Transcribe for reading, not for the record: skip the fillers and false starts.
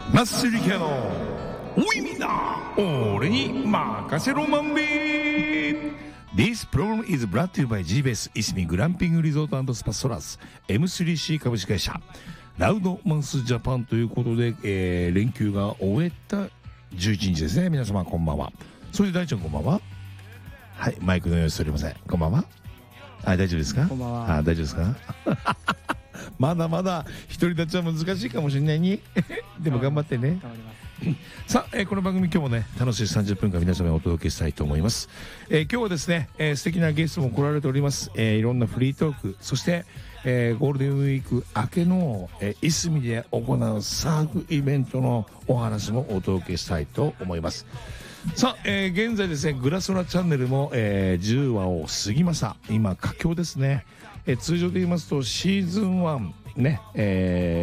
マッスルキャノンおいみんな俺に任せろマンベー。 This program is brought to you by G-Base いすみグランピングリゾート&スパソラス M3C 株式会社ラウドマンスジャパンということで、連休が終えた11日ですね。皆様こんばんは。それで大ちゃんこんばんは。はい、マイクの用意しておりません。こんばんは。大丈夫ですか。 こんばんは。 大丈夫ですかまだまだ独り立ちは難しいかもしれないにでも頑張ってね。 頑張ります。 さあ、この番組今日もね楽しい30分間皆様にお届けしたいと思います。今日はですね、素敵なゲストも来られております。いろんなフリートーク、そして、ゴールデンウィーク明けの、いすみで行うサーフイベントのお話もお届けしたいと思います。さあ、現在ですねグラソラチャンネルも、10話を過ぎました。今佳境ですね。通常で言いますとシーズン1ね、